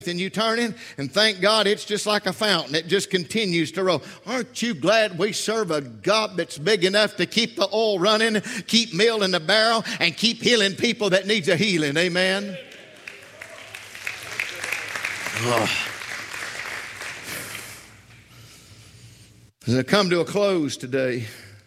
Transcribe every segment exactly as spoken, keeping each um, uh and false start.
and you turn in, and thank God it's just like a fountain. It just continues to roll. Aren't you glad we serve a God that's big enough to keep the oil running, keep meal in the barrel, and keep healing people that needs a healing? Amen. Oh. As I come to a close today,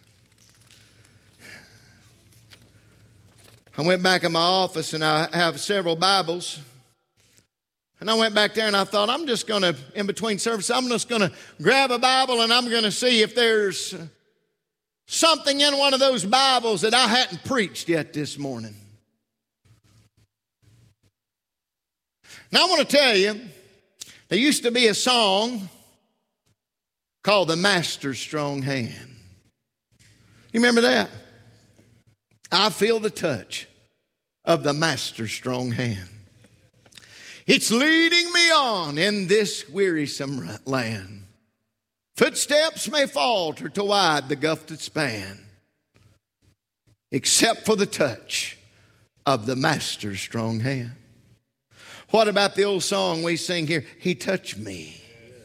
I went back in my office and I have several Bibles. And I went back there and I thought, I'm just going to, in between services, I'm just going to grab a Bible and I'm going to see if there's something in one of those Bibles that I hadn't preached yet this morning. Now I want to tell you, there used to be a song called The Master's Strong Hand. You remember that? I feel the touch of the Master's strong hand. It's leading me on in this wearisome land. Footsteps may falter to wide the gulf that span, except for the touch of the Master's strong hand. What about the old song we sing here? He touched me.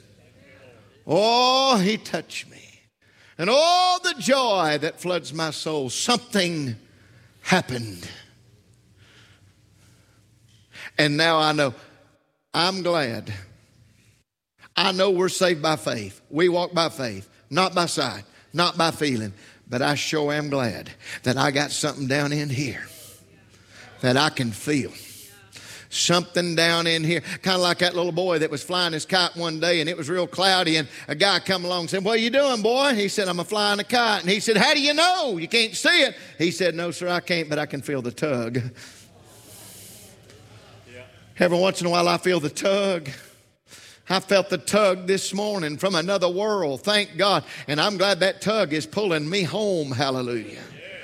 Oh, he touched me. And all the joy that floods my soul. Something happened. And now I know. I'm glad. I know we're saved by faith. We walk by faith, not by sight, not by feeling. But I sure am glad that I got something down in here that I can feel. Something down in here. Kind of like that little boy that was flying his kite one day and it was real cloudy and a guy come along and said, "What are you doing, boy?" He said, "I'm a flying a kite." And he said, "How do you know? You can't see it." He said, "No, sir, I can't, but I can feel the tug." Every once in a while I feel the tug. I felt the tug this morning from another world. Thank God. And I'm glad that tug is pulling me home. Hallelujah.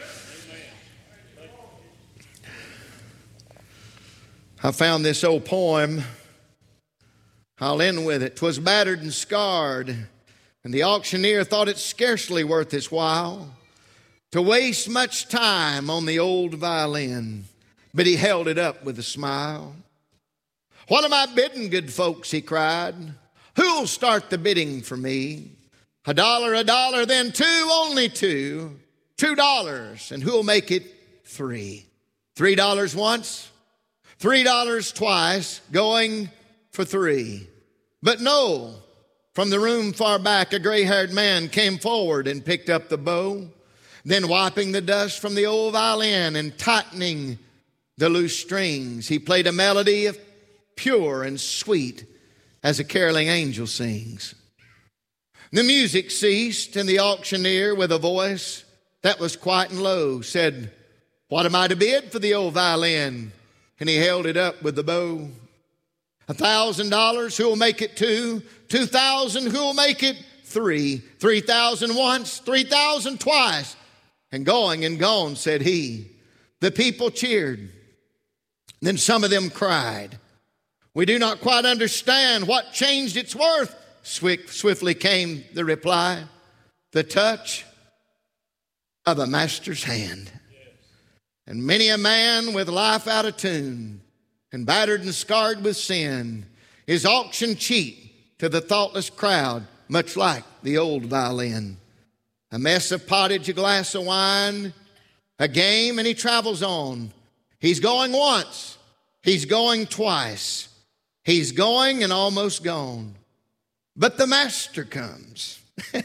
I found this old poem. I'll end with it. "'Twas battered and scarred, and the auctioneer thought it scarcely worth his while to waste much time on the old violin, but he held it up with a smile. 'What am I bidding, good folks?' he cried. 'Who'll start the bidding for me? A dollar, a dollar, then two, only two. Two dollars, and who'll make it three? Three dollars once, three dollars twice, going for three.' But no, from the room far back, a gray-haired man came forward and picked up the bow, then wiping the dust from the old violin and tightening the loose strings, he played a melody of pure and sweet as a caroling angel sings. The music ceased, and the auctioneer, with a voice that was quiet and low, said, 'What am I to bid for the old violin?' And he held it up with the bow. A thousand dollars, who'll make it two? Two thousand, who'll make it three? Three thousand once, three thousand twice. And going and gone, said he. The people cheered. Then some of them cried. We do not quite understand what changed its worth. Swiftly came the reply. The touch of a master's hand. And many a man with life out of tune and battered and scarred with sin is auctioned cheap to the thoughtless crowd, much like the old violin. A mess of pottage, a glass of wine, a game, and he travels on. He's going once. He's going twice. He's going and almost gone. But the master comes.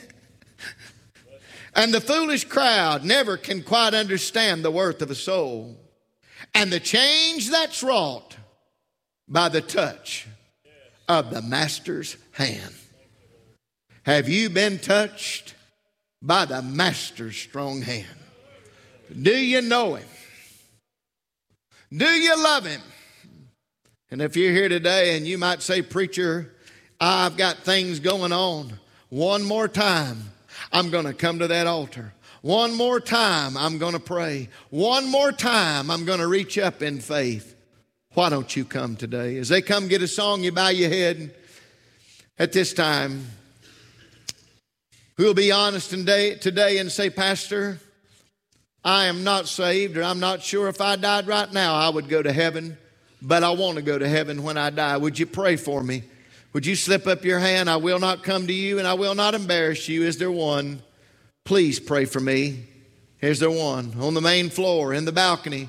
And the foolish crowd never can quite understand the worth of a soul and the change that's wrought by the touch of the master's hand. Have you been touched by the master's strong hand? Do you know him? Do you love him? And if you're here today and you might say, "Preacher, I've got things going on. One more time, I'm going to come to that altar. One more time, I'm going to pray. One more time, I'm going to reach up in faith." Why don't you come today? As they come get a song, you bow your head. At this time, we'll be honest today and say, "Pastor, I am not saved, or I'm not sure if I died right now I would go to heaven. but I want to go to heaven when I die. Would you pray for me? Would you slip up your hand? I will not come to you and I will not embarrass you. Is there one? Please pray for me. Here's there one on the main floor in the balcony.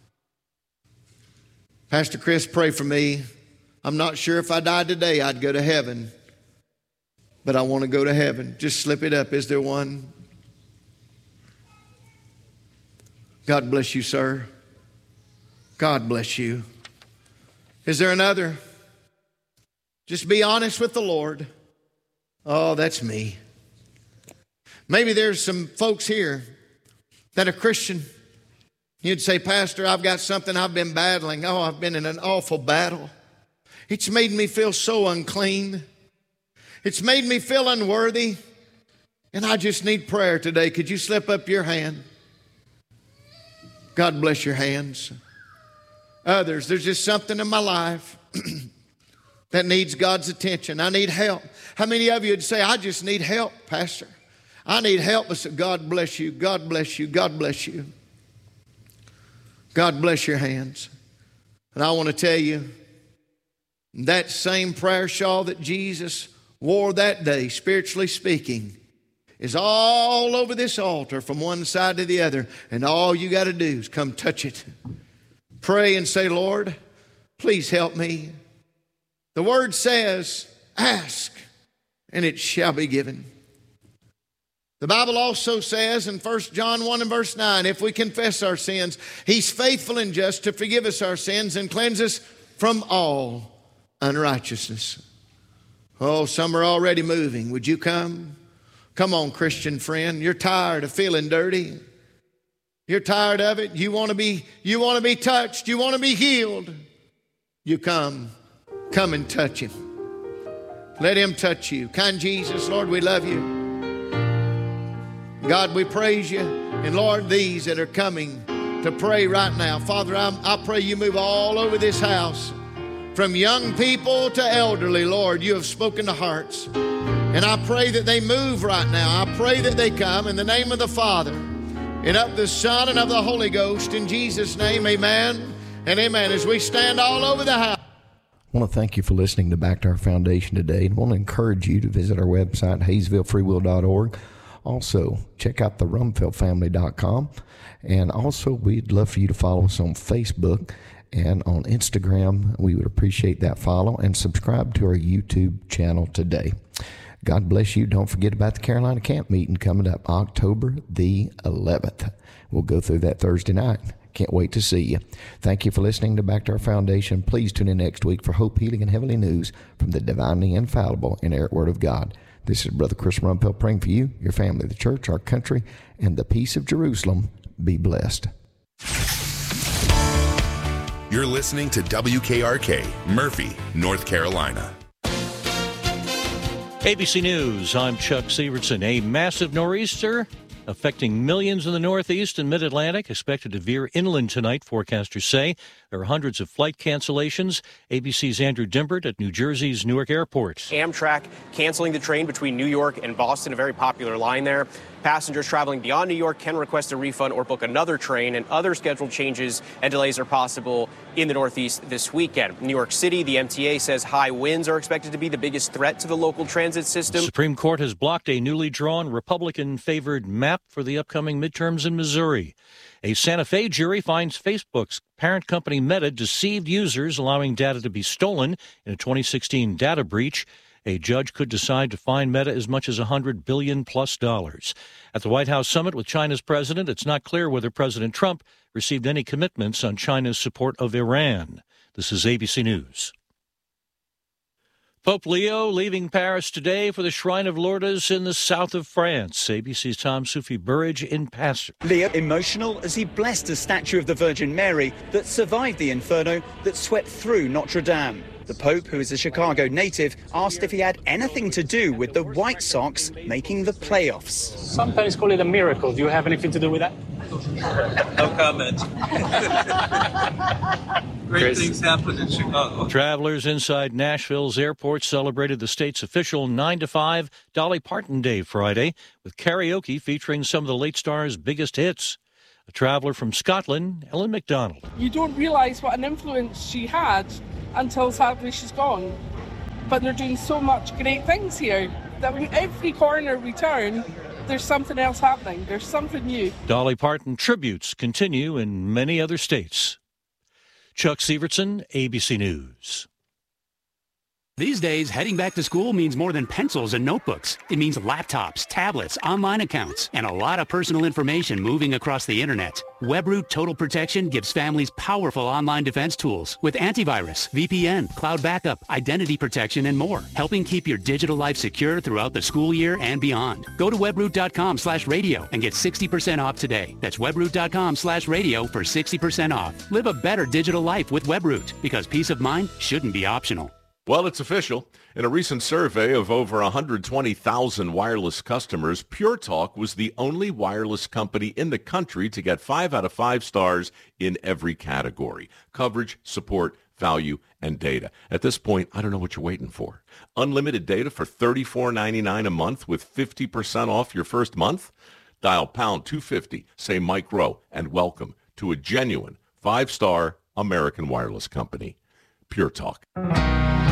Pastor Chris, pray for me. I'm not sure if I died today I'd go to heaven, but I want to go to heaven. Just slip it up. Is there one? God bless you, sir. God bless you. Is there another? Just be honest with the Lord. Oh, that's me. Maybe there's some folks here that are Christian. You'd say, Pastor, I've got something I've been battling. Oh, I've been in an awful battle. It's made me feel so unclean. It's made me feel unworthy. And I just need prayer today. Could you slip up your hand? God bless your hands. Others, there's just something in my life that needs God's attention. I need help. How many of you would say, I just need help, Pastor? I need help. I said, God bless you. God bless you. God bless you. God bless your hands. And I want to tell you, that same prayer shawl that Jesus wore that day, spiritually speaking, is all over this altar from one side to the other. And all you got to do is come touch it. Pray and say, Lord, please help me. The word says, ask, and it shall be given. The Bible also says in First John one and verse nine, if we confess our sins, He's faithful and just to forgive us our sins and cleanse us from all unrighteousness. Oh, some are already moving. Would you come? Come on, Christian friend. You're tired of feeling dirty. You're tired of it. You want to be, you want to be touched. You want to be healed. You come. Come and touch Him. Let Him touch you. Kind Jesus, Lord, we love you. God, we praise you. And Lord, these that are coming to pray right now, Father, I'm, I pray you move all over this house. From young people to elderly, Lord, you have spoken to hearts. And I pray that they move right now. I pray that they come in the name of the Father and of the Son and of the Holy Ghost. In Jesus' name, amen and amen. As we stand all over the house. I want to thank you for listening to Back to Our Foundation today. And I want to encourage you to visit our website, Hayesville Free Will dot org. Also, check out the Rumfeld Family dot com. And also, we'd love for you to follow us on Facebook and on Instagram. We would appreciate that follow. And subscribe to our YouTube channel today. God bless you. Don't forget about the Carolina Camp meeting coming up October the eleventh. We'll go through that Thursday night. Can't wait to see you. Thank you for listening to Back to Our Foundation. Please tune in next week for Hope, Healing, and Heavenly News from the Divinely Infallible, inerrant Word of God. This is Brother Chris Rumpel praying for you, your family, the church, our country, and the peace of Jerusalem. Be blessed. You're listening to W K R K, Murphy, North Carolina. A B C News, I'm Chuck Severson. A massive nor'easter affecting millions in the Northeast and Mid-Atlantic, expected to veer inland tonight, forecasters say. There are hundreds of flight cancellations. A B C's Andrew Dimbert at New Jersey's Newark Airport. Amtrak canceling the train between New York and Boston, a very popular line there. Passengers traveling beyond New York can request a refund or book another train, and other scheduled changes and delays are possible in the Northeast this weekend. New York City, the M T A says high winds are expected to be the biggest threat to the local transit system. The Supreme Court has blocked a newly drawn Republican-favored map for the upcoming midterms in Missouri. A Santa Fe jury finds Facebook's parent company Meta deceived users, allowing data to be stolen in a twenty sixteen data breach. A judge could decide to fine Meta as much as one hundred billion dollars plus dollars. At the White House summit with China's president, it's not clear whether President Trump received any commitments on China's support of Iran. This is A B C News. Pope Leo leaving Paris today for the Shrine of Lourdes in the south of France. A B C's Tom Sufi Burridge in Pastor. Leo emotional as he blessed a statue of the Virgin Mary that survived the inferno that swept through Notre Dame. The Pope, who is a Chicago native, asked if he had anything to do with the White Sox making the playoffs. Some parents call it a miracle. Do you have anything to do with that? No comment. Great Chris. Things happen in Chicago. Travelers inside Nashville's airport celebrated the state's official nine to five Dolly Parton Day Friday with karaoke featuring some of the late star's biggest hits. A traveler from Scotland, Ellen McDonald. You don't realise what an influence she had until sadly she's gone. But they're doing so much great things here that we, every corner we turn, there's something else happening. There's something new. Dolly Parton tributes continue in many other states. Chuck Severson, A B C News. These days, heading back to school means more than pencils and notebooks. It means laptops, tablets, online accounts, and a lot of personal information moving across the internet. Webroot Total Protection gives families powerful online defense tools with antivirus, V P N, cloud backup, identity protection, and more, helping keep your digital life secure throughout the school year and beyond. Go to webroot.com slash radio and get sixty percent off today. That's webroot.com slash radio for sixty percent off. Live a better digital life with Webroot, because peace of mind shouldn't be optional. Well, it's official. In a recent survey of over one hundred twenty thousand wireless customers, Pure Talk was the only wireless company in the country to get five out of five stars in every category: coverage, support, value, and data. At this point, I don't know what you're waiting for. Unlimited data for thirty-four ninety-nine a month with fifty percent off your first month? Dial pound two fifty, say Mike Rowe, and welcome to a genuine five-star American wireless company, Pure Talk.